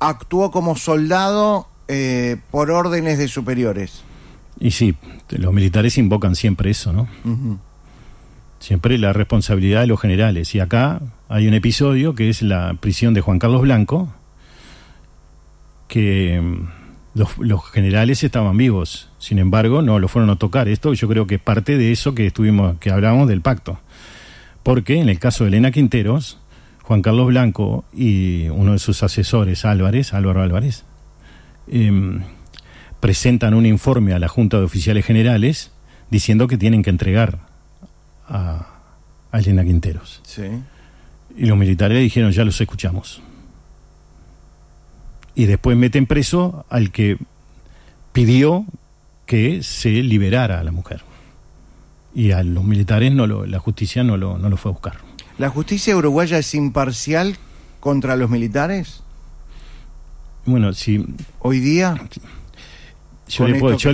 actuó como soldado por órdenes de superiores. Y sí, los militares invocan siempre eso, ¿no? Uh-huh. Siempre la responsabilidad de los generales. Y acá hay un episodio que es la prisión de Juan Carlos Blanco, que los generales estaban vivos, sin embargo no lo fueron a tocar. Esto yo creo que es parte de eso que hablábamos del pacto, porque en el caso de Elena Quinteros, Juan Carlos Blanco y uno de sus asesores, Álvaro Álvarez, presentan un informe a la Junta de Oficiales Generales diciendo que tienen que entregar a Elena Quinteros. Sí. Y los militares le dijeron, ya los escuchamos. Y después meten preso al que pidió que se liberara a la mujer. Y a los militares la justicia no lo fue a buscar. ¿La justicia uruguaya es imparcial contra los militares? Bueno, sí. ¿Hoy día? Yo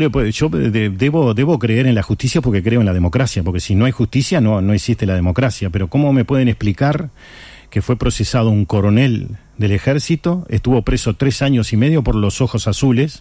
debo creer en la justicia porque creo en la democracia, porque si no hay justicia no existe la democracia. Pero ¿cómo me pueden explicar que fue procesado un coronel del ejército, estuvo preso 3 años y medio por los ojos azules,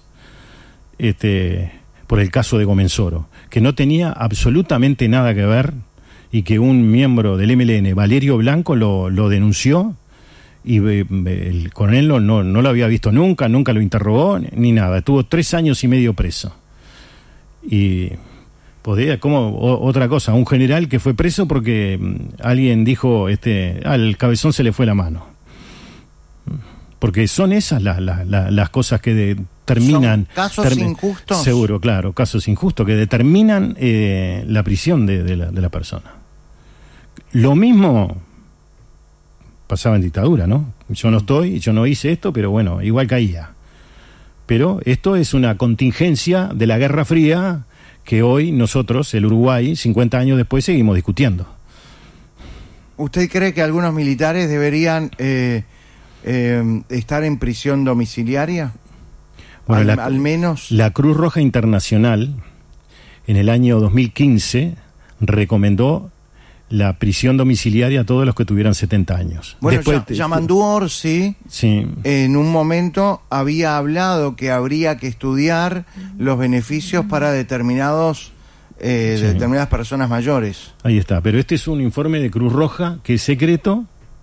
por el caso de Gomenzoro, que no tenía absolutamente nada que ver, y que un miembro del MLN, Valerio Blanco, lo denunció, y el coronel no lo había visto nunca lo interrogó, ni nada. Estuvo 3 años y medio preso. Y otra cosa, un general que fue preso porque alguien dijo, al cabezón se le fue la mano. Porque son esas las cosas que determinan... ¿Son casos injustos? Seguro, claro, casos injustos que determinan la prisión de la persona. Lo mismo pasaba en dictadura, ¿no? Yo no hice esto, pero bueno, igual caía. Pero esto es una contingencia de la Guerra Fría que hoy nosotros, el Uruguay, 50 años después, seguimos discutiendo. ¿Usted cree que algunos militares deberían estar en prisión domiciliaria? Bueno, al menos. La Cruz Roja Internacional, en el año 2015, recomendó la prisión domiciliaria a todos los que tuvieran 70 años. Bueno, Yamandu Orsi, sí, en un momento había hablado que habría que estudiar los beneficios para determinadas personas mayores. Ahí está, pero este es un informe de Cruz Roja que es secreto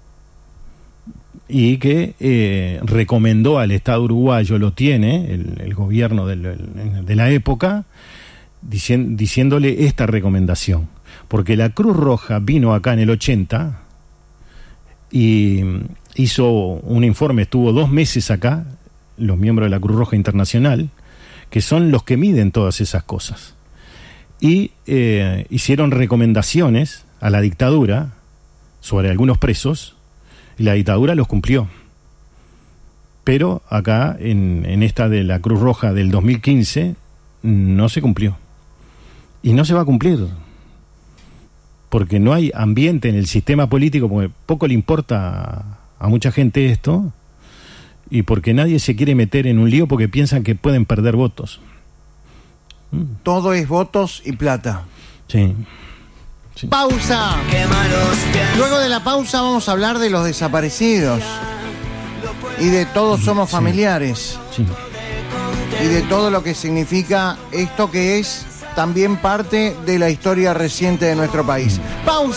y que recomendó al Estado uruguayo, lo tiene el gobierno de la época, diciéndole esta recomendación. Porque la Cruz Roja vino acá en el 80 y hizo un informe, estuvo 2 meses acá, los miembros de la Cruz Roja Internacional, que son los que miden todas esas cosas. Y hicieron recomendaciones a la dictadura sobre algunos presos, y la dictadura los cumplió. Pero acá, en esta de la Cruz Roja del 2015, no se cumplió. Y no se va a cumplir. Porque no hay ambiente en el sistema político, porque poco le importa a mucha gente esto, y porque nadie se quiere meter en un lío porque piensan que pueden perder votos. Todo es votos y plata. Sí. ¡Pausa! Luego de la pausa vamos a hablar de los desaparecidos y de Todos Somos Familiares. Sí. Y de todo lo que significa esto, que es también parte de la historia reciente de nuestro país. ¡Pausa!